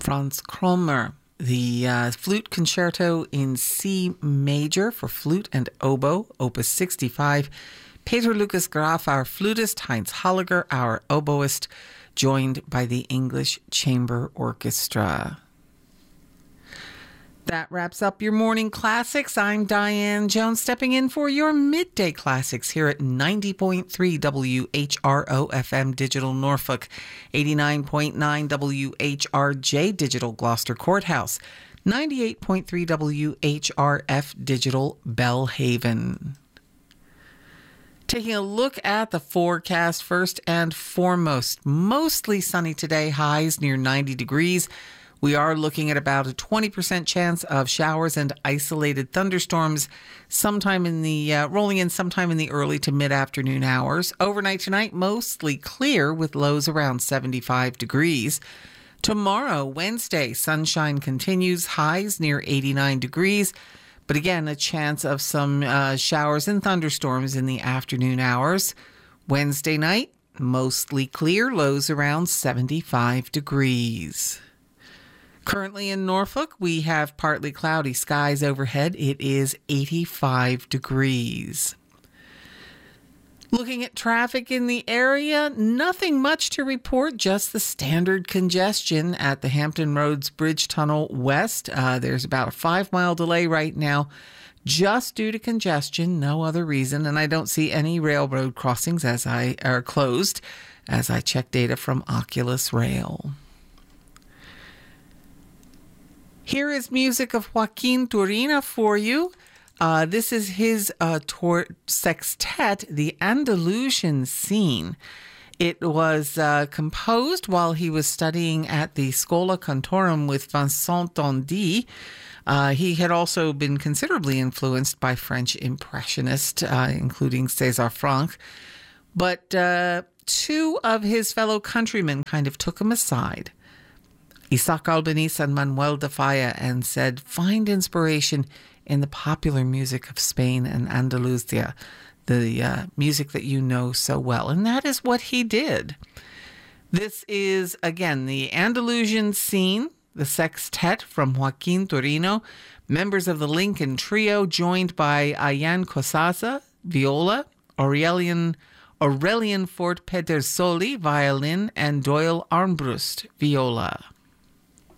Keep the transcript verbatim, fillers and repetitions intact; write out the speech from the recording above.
Franz Krommer. The uh, Flute Concerto in C major for flute and oboe, opus sixty-five. Peter Lucas Graf, our flutist, Heinz Holliger, our oboist, joined by the English Chamber Orchestra. That wraps up your morning classics. I'm Diane Jones, stepping in for your midday classics here at ninety point three W H R O F M Digital Norfolk, eighty-nine point nine W H R J Digital Gloucester Courthouse, ninety-eight point three W H R F Digital Bellhaven. Taking a look at the forecast first and foremost, mostly sunny today, highs near ninety degrees. We are looking at about a twenty percent chance of showers and isolated thunderstorms sometime in the, uh, rolling in sometime in the early to mid-afternoon hours. Overnight tonight, mostly clear with lows around seventy-five degrees. Tomorrow, Wednesday, sunshine continues, highs near eighty-nine degrees. But again, a chance of some uh, showers and thunderstorms in the afternoon hours. Wednesday night, mostly clear, lows around seventy-five degrees. Currently in Norfolk, we have partly cloudy skies overhead. It is eighty-five degrees. Looking at traffic in the area, nothing much to report, just the standard congestion at the Hampton Roads Bridge Tunnel West. Uh, there's about a five-mile delay right now, just due to congestion, no other reason. And I don't see any railroad crossings as I are closed as I check data from Oculus Rail. Here is music of Joaquin Turina for you. Uh, this is his uh, tor- sextet, The Andalusian Scene. It was uh, composed while he was studying at the Schola Cantorum with Vincent Dandy. Uh, he had also been considerably influenced by French Impressionists, uh, including César Franck. But uh, two of his fellow countrymen kind of took him aside, Isaac Albeniz and Manuel de Falla, and said, find inspiration in the popular music of Spain and Andalusia, the uh, music that you know so well. And that is what he did. This is, again, the Andalusian Scene, the sextet from Joaquin Turina, members of the Lincoln Trio, joined by Ayan Cosaza, viola, Aurelian, Aurelian Fort Pedersoli, violin, and Doyle Armbrust, viola.